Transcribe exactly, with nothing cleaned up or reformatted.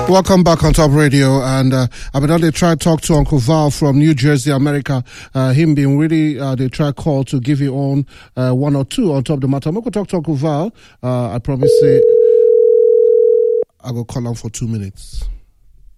Welcome back on Top Radio, and uh, I've been on the try talk to Uncle Val from New Jersey, America. Uh, him being really uh, the try call to give you on uh, one or two on top of the matter. I'm going to talk to Uncle Val. Uh, I promise. Say, I will call on for two minutes.